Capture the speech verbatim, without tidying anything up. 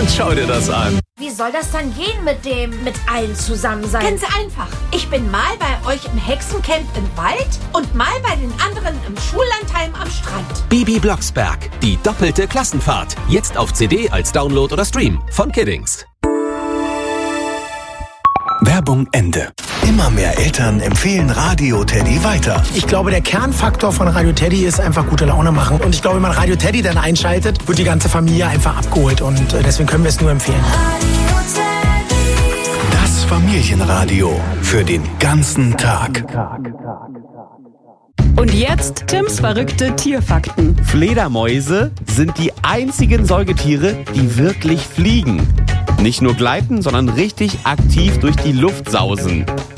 und schau dir das an. Wie soll das dann gehen mit dem mit allen zusammen sein? Ganz einfach. Ich bin mal bei euch im Hexencamp im Wald und mal bei den anderen im Schullandheim am Strand. Bibi Blocksberg, die doppelte Klassenfahrt. Jetzt auf C D als Download oder Stream von Kiddings. Werbung Ende. Immer mehr Eltern empfehlen Radio Teddy weiter. Ich glaube, der Kernfaktor von Radio Teddy ist einfach gute Laune machen. Und ich glaube, wenn man Radio Teddy dann einschaltet, wird die ganze Familie einfach abgeholt. Und deswegen können wir es nur empfehlen. Das Familienradio für den ganzen Tag. Und jetzt Tims verrückte Tierfakten. Fledermäuse sind die einzigen Säugetiere, die wirklich fliegen. Nicht nur gleiten, sondern richtig aktiv durch die Luft sausen.